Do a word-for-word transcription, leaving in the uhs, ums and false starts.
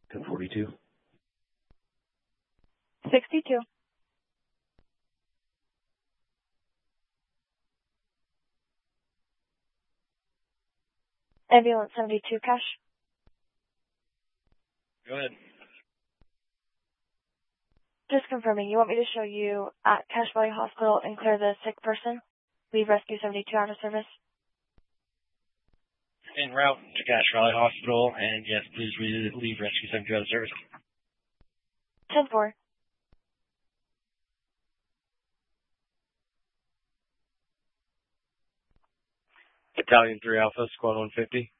ten forty-two. sixty-two. Ambulance seventy-two, Cash. Go ahead. Just confirming, you want me to show you at Cache Valley Hospital and clear the sick person? Leave Rescue seventy-two out of service. En route to Cache Valley Hospital, and yes, please leave Rescue seventy-two out of service. ten four. Battalion three Alpha, Squad one fifty.